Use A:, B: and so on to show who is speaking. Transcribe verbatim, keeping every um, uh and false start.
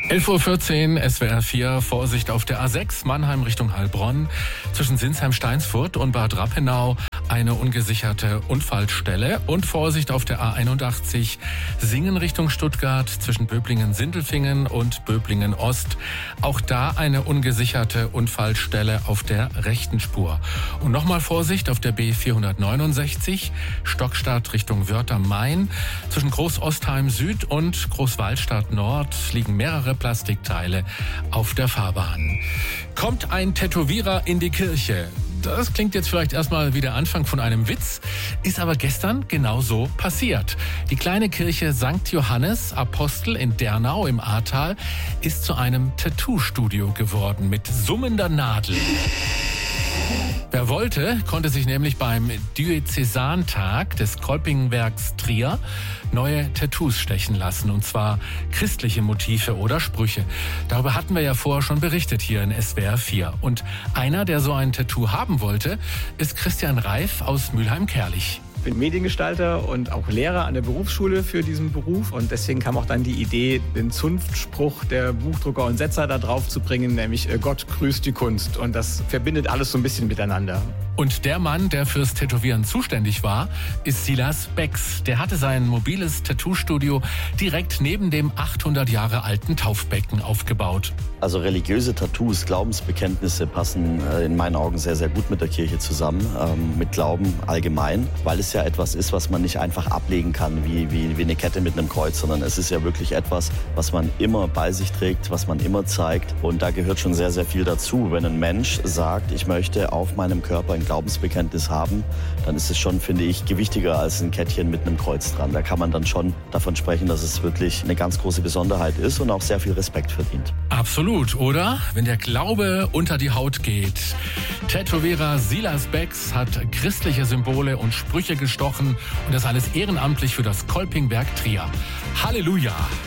A: elf Uhr vierzehn, S W R vier, Vorsicht auf der A sechs, Mannheim Richtung Heilbronn. Zwischen Sinsheim-Steinsfurt und Bad Rappenau eine ungesicherte Unfallstelle. Und Vorsicht auf der A einundachtzig, Singen Richtung Stuttgart, zwischen Böblingen-Sindelfingen und Böblingen-Ost. Auch da eine ungesicherte Unfallstelle auf der rechten Spur. Und nochmal Vorsicht auf der B vierhundertneunundsechzig, Stockstadt Richtung Wörth am Main. Zwischen Großostheim Süd und Großwallstadt Nord liegen mehrere Plastikteile auf der Fahrbahn. Kommt ein Tätowierer in die Kirche? Das klingt jetzt vielleicht erstmal wie der Anfang von einem Witz, ist aber gestern genau so passiert. Die kleine Kirche Sankt Johannes Apostel in Dernau im Ahrtal ist zu einem Tattoo-Studio geworden mit summender Nadel. Wer wollte, konnte sich nämlich beim Diözesantag des Kolpingwerks Trier neue Tattoos stechen lassen, und zwar christliche Motive oder Sprüche. Darüber hatten wir ja vorher schon berichtet hier in S W R vier. Und einer, der so ein Tattoo haben wollte, ist Christian Reif aus Mülheim-Kärlich.
B: Ich bin Mediengestalter und auch Lehrer an der Berufsschule für diesen Beruf, und deswegen kam auch dann die Idee, den Zunftspruch der Buchdrucker und Setzer da drauf zu bringen, nämlich Gott grüßt die Kunst, und das verbindet alles so ein bisschen miteinander.
A: Und der Mann, der fürs Tätowieren zuständig war, ist Silas Becks. Der hatte sein mobiles Tattoo-Studio direkt neben dem achthundert Jahre alten Taufbecken aufgebaut.
C: Also religiöse Tattoos, Glaubensbekenntnisse passen in meinen Augen sehr, sehr gut mit der Kirche zusammen, ähm, mit Glauben allgemein, weil es ja etwas ist, was man nicht einfach ablegen kann wie, wie, wie eine Kette mit einem Kreuz, sondern es ist ja wirklich etwas, was man immer bei sich trägt, was man immer zeigt, und da gehört schon sehr, sehr viel dazu. Wenn ein Mensch sagt, ich möchte auf meinem Körper ein Glaubensbekenntnis haben, dann ist es schon, finde ich, gewichtiger als ein Kettchen mit einem Kreuz dran. Da kann man dann schon davon sprechen, dass es wirklich eine ganz große Besonderheit ist und auch sehr viel Respekt verdient.
A: Absolut, oder? Wenn der Glaube unter die Haut geht. Tätowierer Silas Becks hat christliche Symbole und Sprüche gestochen, und das alles ehrenamtlich für das Kolpingwerk Trier. Halleluja!